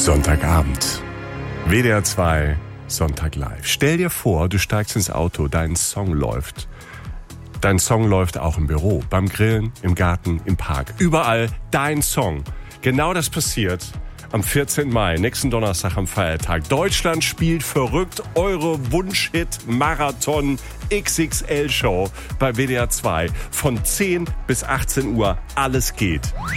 Sonntagabend. WDR 2, Sonntag live. Stell dir vor, du steigst ins Auto, dein Song läuft. Dein Song läuft auch im Büro, beim Grillen, im Garten, im Park. Überall dein Song. Genau das passiert am 14. Mai, nächsten Donnerstag am Feiertag. Deutschland spielt verrückt eure Wunsch-Hit-Marathon XXL-Show bei WDR 2. Von 10 bis 18 Uhr, alles geht.